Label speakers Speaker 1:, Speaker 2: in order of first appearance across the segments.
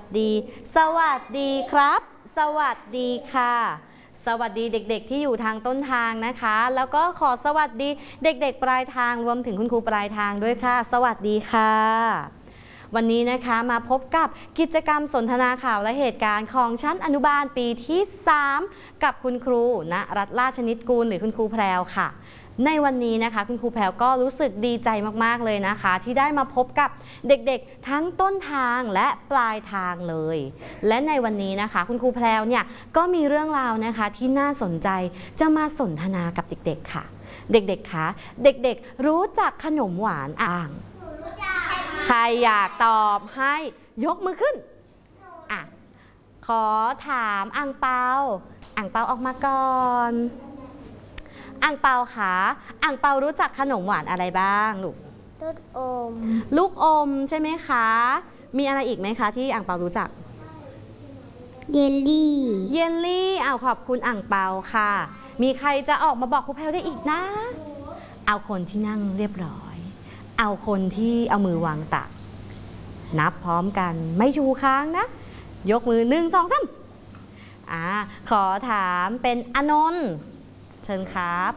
Speaker 1: ดี สวัสดีครับ สวัสดีค่ะสวัสดีเด็กๆที่อยู่ทางต้นทางนะคะแล้วก็ขอสวัสดีเด็กๆปลายทางรวมถึงคุณครูปลายทางด้วยค่ะสวัสดีค่ะวันนี้นะคะมาพบกับกิจกรรมสนทนาข่าวและเหตุการณ์ของชั้นอนุบาลปีที่3กับคุณครูณรัตน์ราชนิตกูลหรือคุณครูแพรวค่ะในวันนี้นะคะคุณครูแพรวก็รู้สึกดีใจมากๆเลยนะคะที่ได้มาพบกับเด็กๆทั้งต้นทางและปลายทางเลยและในวันนี้นะคะคุณครูแพรวเนี่ยก็มีเรื่องราวนะคะที่น่าสนใจจะมาสนทนากับเด็กๆค่ะเด็กๆคะเด็กๆรู้จักขนมหวานอ่างใครอยากตอบให้ยกมือขึ้นอ่ะขอถามอ่างเปาอ่างเปาออกมาก่อนอ่างเปาคะอ่างเปารู้จักขนมหวานอะไรบ้างลูก
Speaker 2: ลูกอม
Speaker 1: ลูกอมใช่ไหมคะมีอะไรอีกไหมคะที่อ่างเปารู้จัก
Speaker 2: เยลลี่
Speaker 1: เยลลี่เอาขอบคุณอ่างเปาค่ะมีใครจะออกมาบอกครูแพรวได้อีกนะเอาคนที่นั่งเรียบร้อยเอาคนที่เอามือวางตักนับพร้อมกันไม่ชูค้างนะยกมือ1 2 3ขอถามเป็นอนนท์เชิญครับ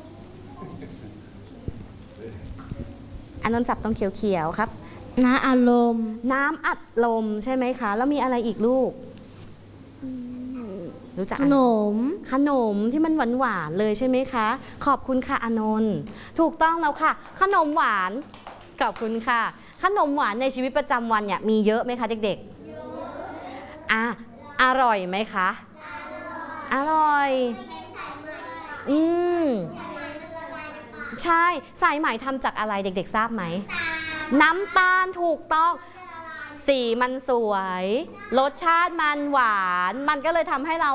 Speaker 1: อนนท์จับตรงเขียวๆครับ
Speaker 2: น้ำอัดลม
Speaker 1: น้ำอัดลมใช่ไหมคะแล้วมีอะไรอีกลูกรู้จักขนมที่มันหวานๆเลยใช่ไหมคะขอบคุณค่ะอนนท์ถูกต้องแล้วค่ะขนมหวานขอบคุณค่ะขนมหวานในชีวิตประจำวันเนี่ยมีเยอะไหมคะเด็กๆอร่อยไหมคะอร่อยใช่สายไหมทำจากอะไรเด็กๆทราบไหมน้ำตาลถูกต้องสีมันสวยรสชาติมันหวานมันก็เลยทำให้เรา